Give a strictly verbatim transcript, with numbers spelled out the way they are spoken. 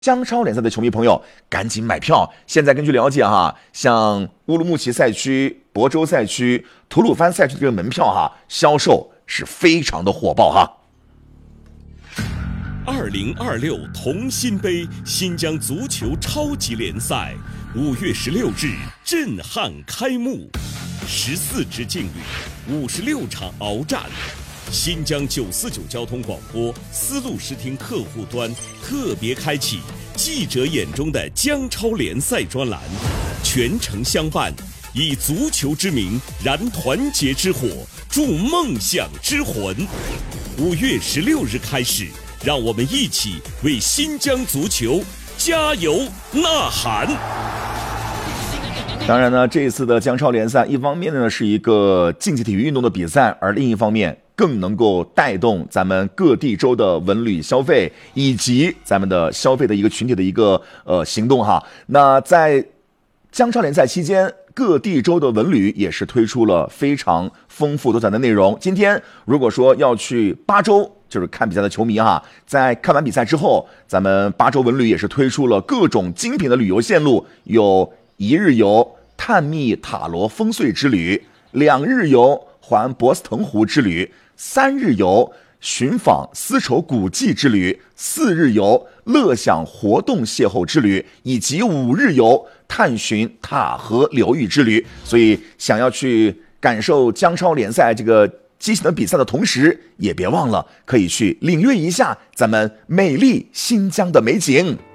江超联赛的球迷朋友赶紧买票！现在根据了解哈，像乌鲁木齐赛区、亳州赛区、吐鲁番赛区的这个门票哈，销售是非常的火爆哈。 二零二六同心杯新疆足球超级联赛五月十六日震撼开幕，十四支劲旅，五十六场鏖战。新疆九四九交通广播丝路视听客户端特别开启记者眼中的江超联赛专栏，全程相伴，以足球之名燃团结之火，助梦想之魂。五月十六日开始，让我们一起为新疆足球加油呐喊。 当然呢，这一次的江超联赛，一方面呢是一个竞技体育运动的比赛，而另一方面更能够带动咱们各地州的文旅消费，以及咱们的消费的一个群体的一个呃行动哈。那在江超联赛期间，各地州的文旅也是推出了非常丰富多彩的内容。今天如果说要去巴州，就是看比赛的球迷哈，在看完比赛之后，咱们巴州文旅也是推出了各种精品的旅游线路，有一日游探秘塔罗风水之旅，两日游环博斯腾湖之旅，三日游寻访丝绸古迹之旅，四日游乐享活动邂逅之旅，以及五日游探寻塔河流域之旅。所以想要去感受江超联赛这个激情的比赛的同时，也别忘了可以去领略一下咱们美丽新疆的美景。